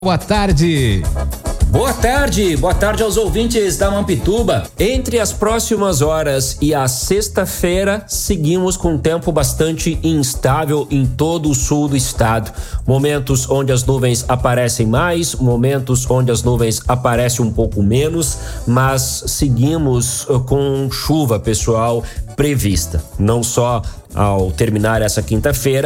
Boa tarde. Boa tarde aos ouvintes da Mampituba. Entre as próximas horas e a sexta-feira, seguimos com um tempo bastante instável em todo o sul do estado. Momentos onde as nuvens aparecem mais, momentos onde as nuvens aparecem um pouco menos, mas seguimos com chuva, pessoal, prevista. Não só ao terminar essa quinta-feira,